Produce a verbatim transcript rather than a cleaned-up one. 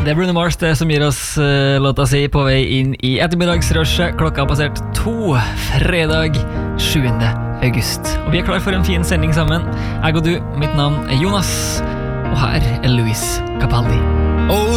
Det er Bruno Mars det som gir oss uh, låta si på vei inn i ettermiddagsrushet. Klokka har passert to, fredag sjuende august. Og vi er klar for en fin sending sammen. Jeg og du, mitt navn er Jonas, og her er Luis Capaldi. Oh,